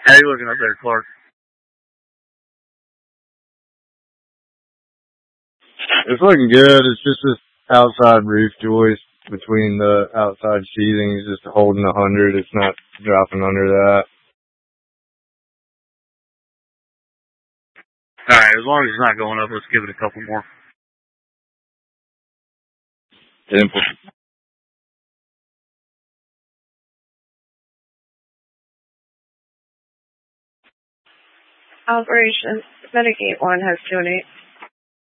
How you looking up there, Clark? It's looking good. It's just this outside roof joist between the outside sheathing is just holding 100. It's not dropping under that. Alright, as long as it's not going up, let's give it a couple more. Simple. Operation Mitigate 1 has 2 and 8.